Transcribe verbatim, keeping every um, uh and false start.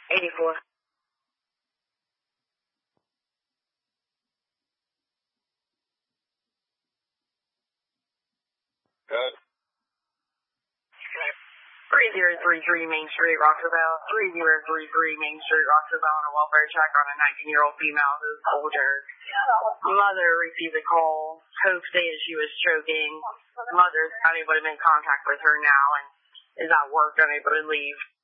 eighty-four. Good. three zero three three Main Street, Roxerbell. three zero three three Main Street, Roxerbell, on a welfare check on a nineteen-year-old female who's older. Mother received a call. Hope stated she was choking. Mother's unable to make contact with her now and is at work, unable to leave.